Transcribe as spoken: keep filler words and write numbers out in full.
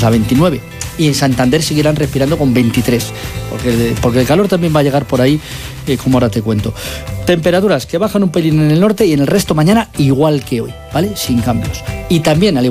a veintinueve. Y en Santander seguirán respirando con veintitrés, porque, porque el calor también va a llegar por ahí, eh, como ahora te cuento. Temperaturas que bajan un pelín en el norte y en el resto mañana igual que hoy, ¿vale? Sin cambios. Y también, al